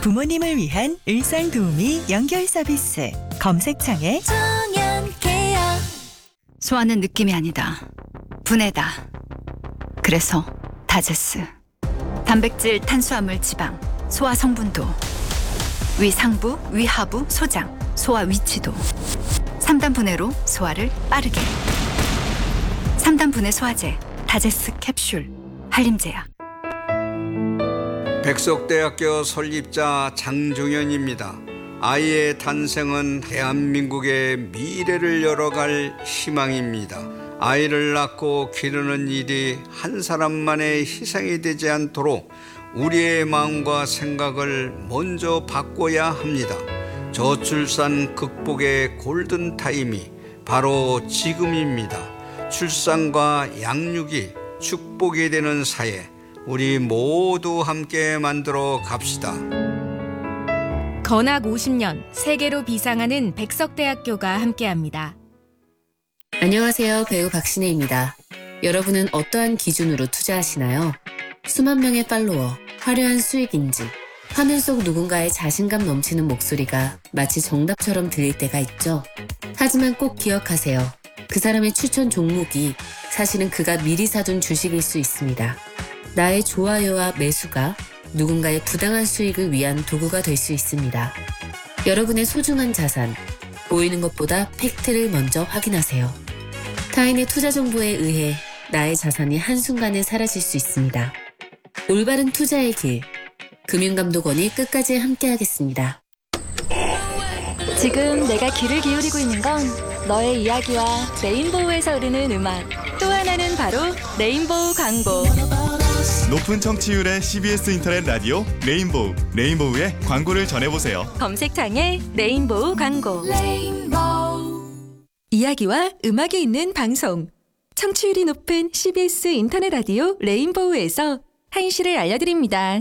부모님을 위한 일상 도우미 연결 서비스. 검색창에 정연케어. 소화는 느낌이 아니다. 분해다. 그래서 다제스. 단백질, 탄수화물, 지방, 소화 성분도, 위 상부, 위 하부, 소장, 소화 위치도 3단 분해로 소화를 빠르게. 3단 분해 소화제 다제스 캡슐. 한림제약. 백석대학교 설립자 장종현입니다. 아이의 탄생은 대한민국의 미래를 열어갈 희망입니다. 아이를 낳고 기르는 일이 한 사람만의 희생이 되지 않도록 우리의 마음과 생각을 먼저 바꿔야 합니다. 저출산 극복의 골든타임이 바로 지금입니다. 출산과 양육이 축복이 되는 사회, 우리 모두 함께 만들어 갑시다. 건학 50년 세계로 비상하는 백석대학교가 함께합니다. 안녕하세요. 배우 박신혜입니다. 여러분은 어떠한 기준으로 투자하시나요? 수만 명의 팔로워, 화려한 수익인지, 화면 속 누군가의 자신감 넘치는 목소리가 마치 정답처럼 들릴 때가 있죠. 하지만 꼭 기억하세요. 그 사람의 추천 종목이 사실은 그가 미리 사둔 주식일 수 있습니다. 나의 좋아요와 매수가 누군가의 부당한 수익을 위한 도구가 될 수 있습니다. 여러분의 소중한 자산, 보이는 것보다 팩트를 먼저 확인하세요. 타인의 투자 정보에 의해 나의 자산이 한순간에 사라질 수 있습니다. 올바른 투자의 길, 금융감독원이 끝까지 함께하겠습니다. 지금 내가 귀를 기울이고 있는 건 너의 이야기와 레인보우에서 흐르는 음악, 또 하나는 바로 레인보우 광고. 높은 청취율의 CBS 인터넷 라디오 레인보우, 레인보우의 광고를 전해보세요. 검색창에 레인보우 광고. 이야기와 음악이 있는 방송. 청취율이 높은 CBS 인터넷 라디오 레인보우에서 한시를 알려드립니다.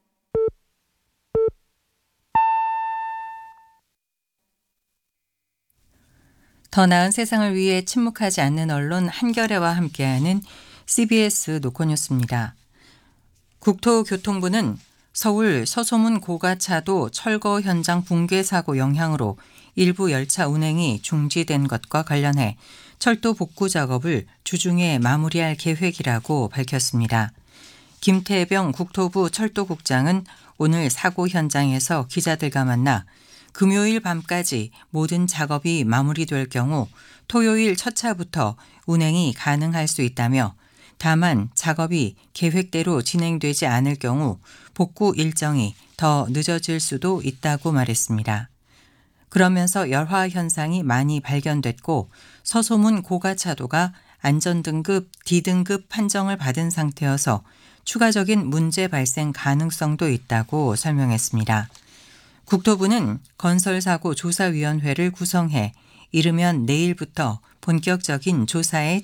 더 나은 세상을 위해 침묵하지 않는 언론 한겨레와 함께하는 CBS 노코뉴스입니다. 국토교통부는 서울 서소문 고가차도 철거 현장 붕괴 사고 영향으로 일부 열차 운행이 중지된 것과 관련해 철도 복구 작업을 주중에 마무리할 계획이라고 밝혔습니다. 김태병 국토부 철도국장은 오늘 사고 현장에서 기자들과 만나 금요일 밤까지 모든 작업이 마무리될 경우 토요일 첫 차부터 운행이 가능할 수 있다며 다만 작업이 계획대로 진행되지 않을 경우 복구 일정이 더 늦어질 수도 있다고 말했습니다. 그러면서 열화 현상이 많이 발견됐고 서소문 고가차도가 안전등급 D등급 판정을 받은 상태여서 추가적인 문제 발생 가능성도 있다고 설명했습니다. 국토부는 건설사고 조사위원회를 구성해 이르면 내일부터 본격적인 조사에